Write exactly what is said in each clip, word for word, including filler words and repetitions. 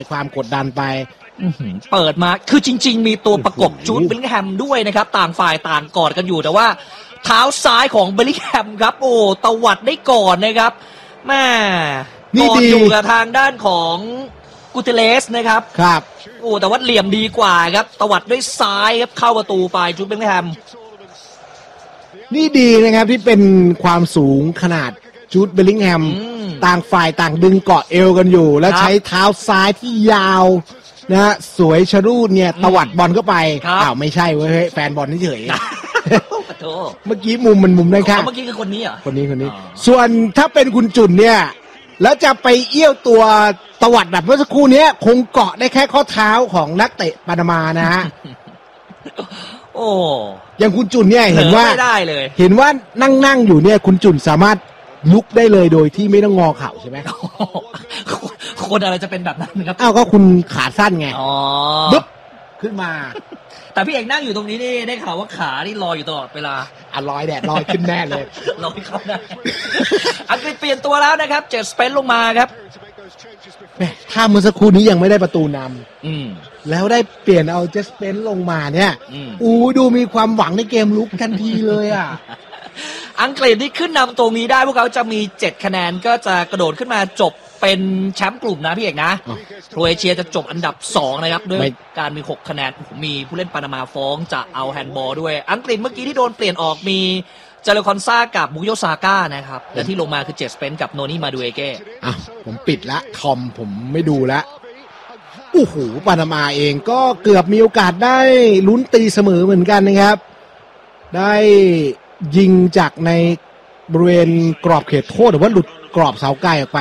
ความกดดันไปเปิดมาคือจริงๆมีตัวประกบจูดเบลลิงแฮมด้วยนะครับต่างฝ่ายต่างกอดกันอยู่แต่ว่าเท้าซ้ายของเบลลิงแฮมครับโอ้ตวัดได้ก่อนนะครับแม่ก่อนอยู่กับทางด้านของกูเตเลสนะครับครับโอ้แต่ว่าเหลี่ยมดีกว่าครับตวัดด้วยซ้ายครับเข้าประตูไปจูดเบลลิงแฮมนี่ดีนะครับที่เป็นความสูงขนาดจูดเบลลิงแฮมต่างฝ่ายต่างดึงเกาะเอวกันอยู่แล้วใช้เท้าซ้ายที่ยาวนะสวยชะรูดเนี่ยตวัดบอลเข้าไปอ้าวไม่ใช่เว้ยแฟนบอลนี่เฉยเมื่อกี้มุมมันมุมได้ค่ะเมื่อกี้คือคนนี้เหรอคนนี้คนนี้ส่วนถ้าเป็นคุณจุนเนี่ยแล้วจะไปเอี้ยวตัวตวัดแบบเมื่อสักครู่นี้คงเกาะได้แค่ข้อเท้าของนักเตะปานามานะฮะโอ้อย่างคุณจุนเนี่ยเห็นว่าไม่ได้เลยเห็นว่านั่งนั่งอยู่เนี่ยคุณจุนสามารถลุกได้เลยโดยที่ไม่ต้องงอเข่าใช่ไหมคนอะไรจะเป็นแบบนั้นครับอ้าวก็คุณขาสั้นไงอ๋อปึ๊บขึ้นมาแต่พี่เอกนั่งอยู่ตรงนี้นี่ได้ข่าวว่าขานี่ลอยอยู่ตลอดเวลาอ่ะลอยแดดลอยขึ้นแน่เลยลอยเข้าได้อังกฤษเปลี่ยนตัวแล้วนะครับเจสเปนลงมาครับถ้าเมื่อสักครู่นี้ยังไม่ได้ประตูนำแล้วได้เปลี่ยนเอาเจสเปนลงมาเนี่ยอู้ดูมีความหวังในเกมลุกทันทีเลยอ่ะอังกฤษที่ขึ้นนำตรงนี้ได้พวกเขาจะมีเจ็ดคะแนนก็จะกระโดดขึ้นมาจบเป็นแชมป์กลุ่มนะพี่เอกนะโครเอเชียจะจบอันดับสองนะครับด้วยการมีหกคะแนนมีผู้เล่นปานามาฟ้องจะเอาแฮนด์บอลด้วยอังกฤษเมื่อกี้ที่โดนเปลี่ยนออกมีเจเลคอนซากับบุโยซาก้านะครับและที่ลงมาคือเจสเปนกับโนนี่มาดูเอเก้อ่ะผมปิดละทอมผมไม่ดูละโอ้โหปานามาเองก็เกือบมีโอกาสได้ลุ้นตีเสมอเหมือนกันนะครับได้ยิงจากในบริเวณกรอบเขตโทษหรือว่าหลุดกรอบเสาไกลออกไป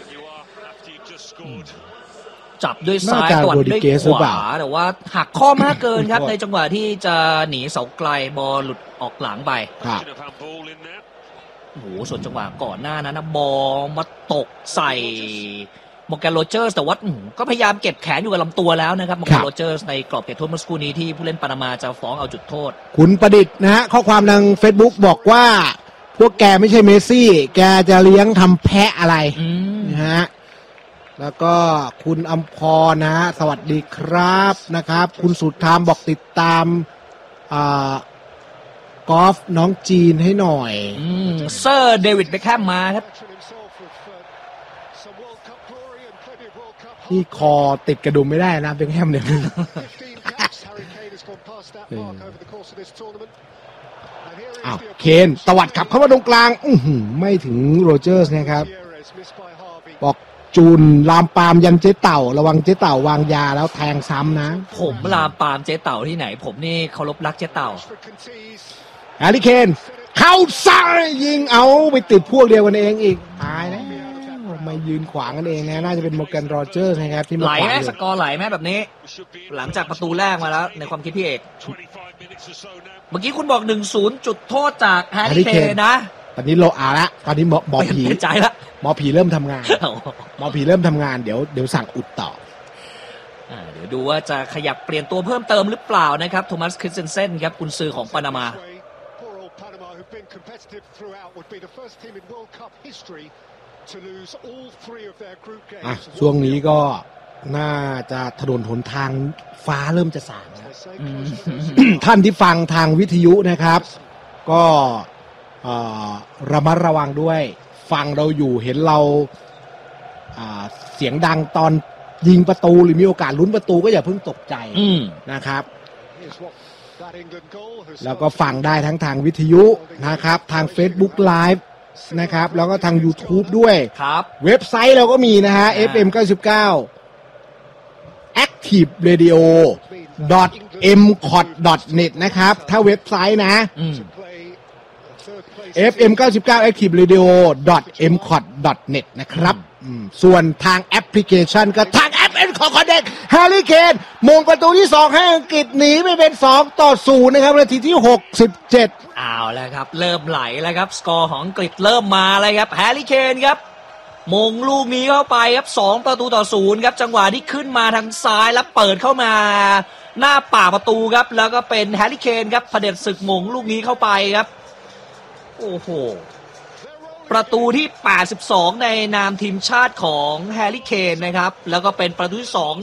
จับด้วยซ้ายตวัดด้วยขวาแต่ว่าหักข้อมากเกินครับในจังหวะที่จะหนีเสาไกลบอลหลุดออกหลังไปครับโอ้โหส่วนจังหวะก่อนหน้านั้นนะบอลมาตกใส่มอร์แกนโรเจอร์สแต่ว่าก็พยายามเก็บแขนอยู่กับลำตัวแล้วนะครับมอร์แกนโรเจอร์สในกรอบเขตโทษเมื่อสักครู่นี้ที่ผู้เล่นปานามาจะฟ้องเอาจุดโทษคุณประดิษฐ์นะฮะข้อความทาง Facebook บอกว่าพวกแกไม่ใช่เมสซี่แกจะเลี้ยงทำแพะอะไรนะฮะแล้วก็คุณอำพรนะฮะสวัสดีครับนะครับคุณสุธามบอกติดตามกอล์ฟน้องจีนให้หน่อยเซอร์เดวิดเบคแฮมมาครับที่คอติดกระดุมไม่ได้นะเบคแฮมเนี่ยอ้าวเคนตวัดขับเข้ามาตรงกลางอื้อหือไม่ถึงโรเจอร์สนะครับบอกจูนลามปามยันเจ๊เต่าระวังเจ๊เต่าวางยาแล้วแทงซ้ำนะผมลามปามเจ๊เต่าที่ไหนผมนี่เคารพรักเจ๊เต่าแฮร์รี่เคนเข้าซ้ายยิงเอาไปติดพวกเดียวกันเองอีกตายแล้วไม่ยืนขวางกันเองนะน่าจะเป็นโมร์แกนโรเจอร์นะครับที่มาไหลไหมสกอร์ไหลไหมแบบนี้หลังจากประตูแรกมาแล้วในความคิดพี่เอกเมื่อกี้คุณบอก หนึ่งศูนย์ จุดโทษจากแฮร์รี่เคนนะตอนนี้โลอาละตอนนี้หมอหมอผีใจละหมอผีเริ่มทำงานหมอผีเริ่มทำงานเดี๋ยวเดี๋ยวสั่งอุดต่อเดี๋ยวดูว่าจะขยับเปลี่ยนตัวเพิ่มเติมหรือเปล่านะครับโทมัสคริสเซนเซนครับกุนซือของปานามาอ่ะช่วงนี้ก็น่าจะถนนหนทางฟ้าเริ่มจะสางแล้วท่านที่ฟังทางวิทยุนะครับก็ระมัดระวังด้วยฟังเราอยู่เห็นเราเสียงดังตอนยิงประตูหรือมีโอกาสลุ้นประตูก็อย่าเพิ่งตกใจนะครับแล้วก็ฟังได้ทั้งทางวิทยุนะครับทาง Facebook Live นะครับแล้วก็ทาง YouTube ด้วยครับเว็บไซต์เราก็มีนะฮะ เอฟ เอ็ม เก้าสิบเก้า active radioเอ็ม คอท ดอท เน็ต นะครับถ้าเว็บไซต์นะ เอฟ เอ็ม เก้าสิบเก้า active radio เอ็ม คอท ดอท เน็ต นะครับส่วนทางแอปพลิเคชันก็ทางแอป เอ็น คอ Connect แฮร์รี่เคนมงประตูที่สองให้อังกฤษหนีไปเป็นสองต่อศูนย์นะครับนาทีที่หกสิบเจ็ดเอาแล้วครับเริ่มไหลแล้วครับสกอร์ของอังกฤษเริ่มมาแล้วครับแฮร์รี่เคนครับมงลูกนี้เข้าไปครับสองประตูต่อศูนย์ครับจังหวะที่ขึ้นมาทางซ้ายแล้วเปิดเข้ามาหน้าป่าประตูครับแล้วก็เป็นแฮร์รี่เคนครับเผด็จศึกมงลูกนี้เข้าไปครับโอ้โหประตูที่แปดสิบสองในนามทีมชาติของแฮร์รี่เคนนะครับแล้วก็เป็นประตูที่สอง